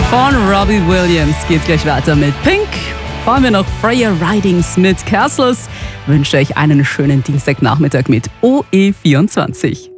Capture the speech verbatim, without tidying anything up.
Von Robbie Williams geht's gleich weiter mit Pink. Fahren wir noch Freya Ridings mit Castles. Wünsche euch einen schönen Dienstagnachmittag mit O E vierundzwanzig.